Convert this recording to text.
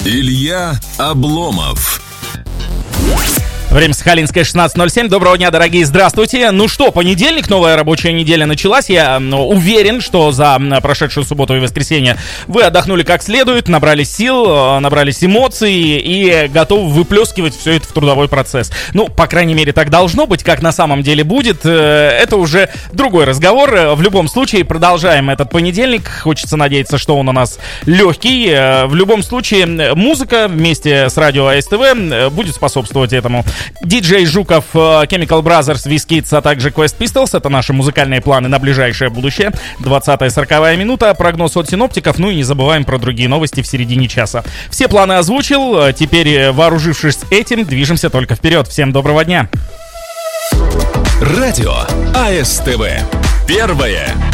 Илья Обломов. Время Сахалинское, 16:07. Доброго дня, дорогие, здравствуйте. Ну что, понедельник, новая рабочая неделя началась. Я уверен, что за прошедшую субботу и воскресенье вы отдохнули как следует, набрались сил, набрались эмоций и готовы выплескивать все это в трудовой процесс. Ну, по крайней мере, так должно быть. Как на самом деле будет, это уже другой разговор. В любом случае, продолжаем этот понедельник. Хочется надеяться, что он у нас легкий. В любом случае, музыка вместе с радио АСТВ будет способствовать этому. Диджей Жуков, Chemical Brothers, Wizkids, а также Quest Pistols — это наши музыкальные планы на ближайшее будущее. 20-40 минута, прогноз от синоптиков, ну и не забываем про другие новости в середине часа. Все планы озвучил, теперь, вооружившись этим, движемся только вперед. Всем доброго дня! Радио АСТВ. Первое